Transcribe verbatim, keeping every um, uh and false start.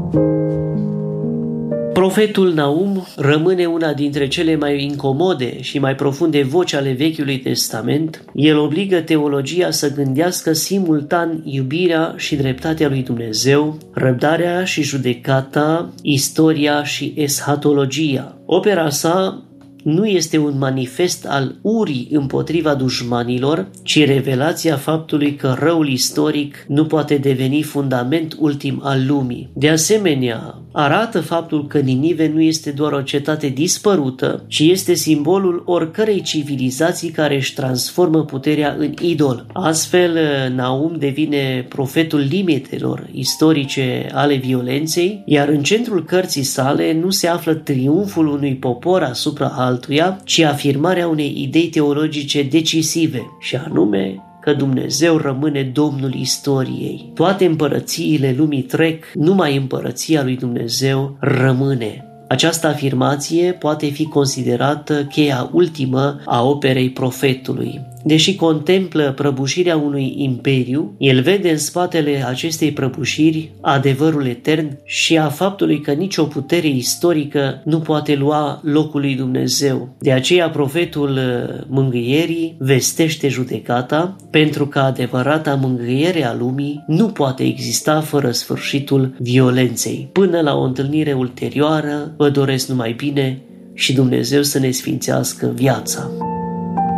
Profetul Naum rămâne una dintre cele mai incomode și mai profunde voci ale Vechiului Testament. El obligă teologia să gândească simultan iubirea și dreptatea lui Dumnezeu, răbdarea și judecata, istoria și eschatologia. Opera sa nu este un manifest al urii împotriva dușmanilor, ci revelația faptului că răul istoric nu poate deveni fundament ultim al lumii. De asemenea, arată faptul că Ninive nu este doar o cetate dispărută, ci este simbolul oricărei civilizații care își transformă puterea în idol. Astfel, Naum devine profetul limitelor istorice ale violenței, iar în centrul cărții sale nu se află triumful unui popor asupra altuia, ci afirmarea unei idei teologice decisive, și anume că Dumnezeu rămâne Domnul istoriei. Toate împărățiile lumii trec, numai împărăția lui Dumnezeu rămâne. Această afirmație poate fi considerată cheia ultimă a operei profetului. Deși contemplă prăbușirea unui imperiu, el vede în spatele acestei prăbușiri adevărul etern și a faptului că nicio putere istorică nu poate lua locul lui Dumnezeu. De aceea profetul mângâierii vestește judecata, pentru că adevărata mângâiere a lumii nu poate exista fără sfârșitul violenței. Până la o întâlnire ulterioară, vă doresc numai bine și Dumnezeu să ne sfințească viața.